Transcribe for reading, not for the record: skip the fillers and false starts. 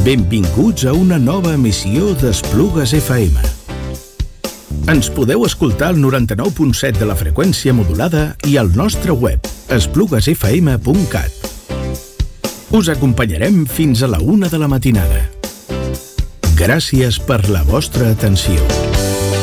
Benvinguts a una nova emissió d'Esplugues FM. Ens podeu escoltar al 99.7 de la freqüència modulada i al nostre web, espluguesfm.cat. Us acompanyarem fins a la 1 de la matinada. Gràcies per la vostra atenció.